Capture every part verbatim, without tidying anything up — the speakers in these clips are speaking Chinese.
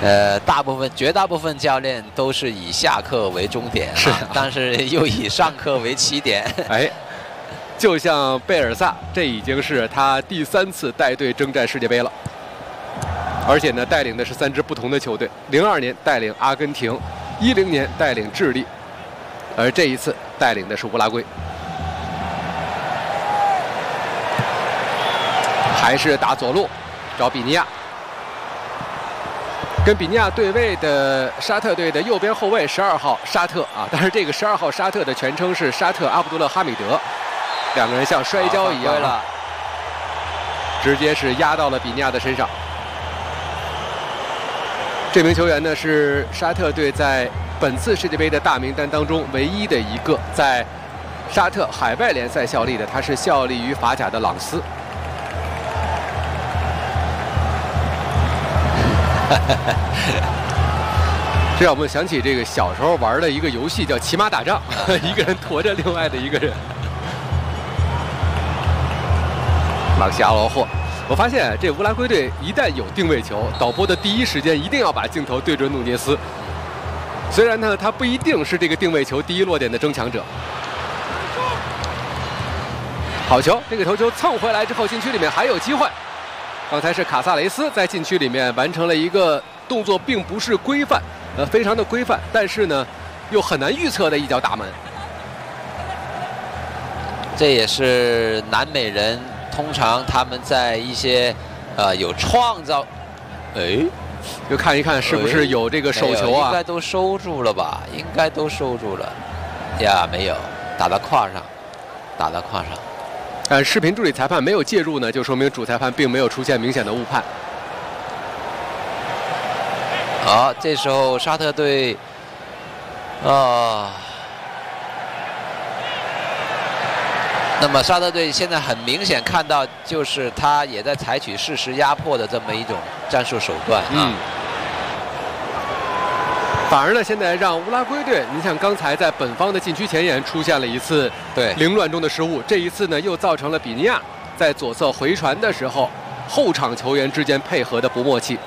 呃，大部分绝大部分教练都是以下课为终点， 是、啊， 但是又以上课为起点。 哎，就像贝尔萨，这已经是他第三次带队征战世界杯了，而且呢，带领的是三支不同的球队。零二年带领阿根廷，一零年带领智利，而这一次带领的是乌拉圭。还是打左路，找比尼亚。跟比尼亚对位的沙特队的右边后卫十二号沙特啊，但是这个十二号沙特的全称是沙特阿卜杜勒哈米德，两个人像摔跤一样了，直接是压到了比尼亚的身上。这名球员呢是沙特队在本次世界杯的大名单当中唯一的一个在沙特海外联赛效力的，他是效力于法甲的朗斯。这让我们想起这个小时候玩的一个游戏，叫骑马打仗，一个人驮着另外的一个人。马克西阿罗霍，我发现这乌拉圭队一旦有定位球，导播的第一时间一定要把镜头对准努涅斯。虽然呢，他不一定是这个定位球第一落点的争抢者。好球，这个头球蹭回来之后，禁区里面还有机会。刚才是卡萨雷斯在禁区里面完成了一个动作，并不是规范，呃，非常的规范，但是呢，又很难预测的一脚打门。 这也是南美人通常他们在一些呃有创造，哎， 就看一看是不是有这个手球啊？ 应该都收住了吧？应该都收住了。呀，没有，打到胯上，打到胯上。 但视频助理裁判没有介入呢，就说明主裁判并没有出现明显的误判。 好，这时候沙特队啊，那么沙特队现在很明显看到，就是他也在采取适时压迫的这么一种战术手段啊。 嗯。反而呢，现在让乌拉圭队，你像刚才在本方的禁区前沿出现了一次对凌乱中的失误，这一次呢又造成了比尼亚在左侧回传的时候，后场球员之间配合的不默契。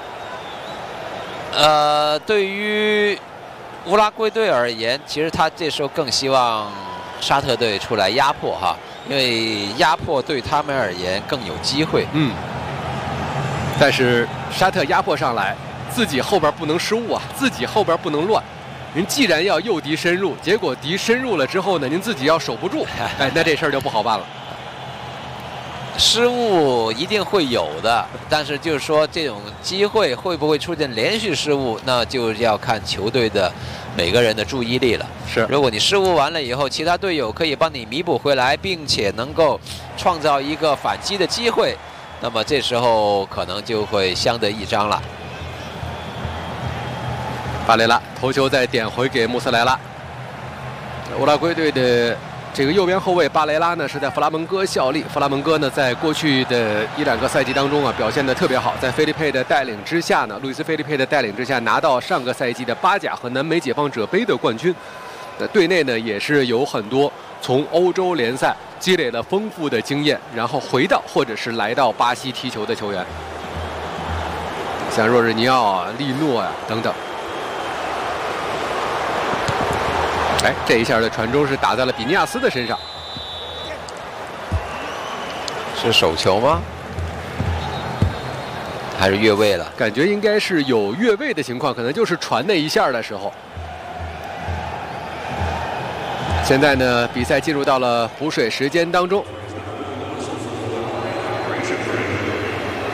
呃，对于乌拉圭队而言，其实他这时候更希望沙特队出来压迫哈，因为压迫对他们而言更有机会。 嗯。但是沙特压迫上来。自己后边不能失误啊，自己后边不能乱。您既然要诱敌深入，结果敌深入了之后呢，您自己要守不住，哎，那这事儿就不好办了。 失误一定会有的，但是就是说这种机会会不会出现连续失误，那就要看球队的每个人的注意力了。 是， 如果你失误完了以后，其他队友可以帮你弥补回来，并且能够创造一个反击的机会，那么这时候可能就会相得益彰了。 巴雷拉头球再点回给穆斯莱拉。乌拉圭队的这个右边后卫巴雷拉呢是在弗拉门戈效力。弗拉门戈呢在过去的一两个赛季当中啊表现得特别好，在菲利佩的带领之下呢，路易斯菲利佩的带领之下拿到上个赛季的巴甲和南美解放者杯的冠军。那队内呢也是有很多从欧洲联赛积累了丰富的经验，然后回到或者是来到巴西踢球的球员，像若日尼奥啊、利诺啊等等。哎，这一下的传中是打在了比尼亚斯的身上， 是手球吗？还是越位了？ 感觉应该是有越位的情况，可能就是传那一下的时候。现在呢，比赛进入到了补水时间当中。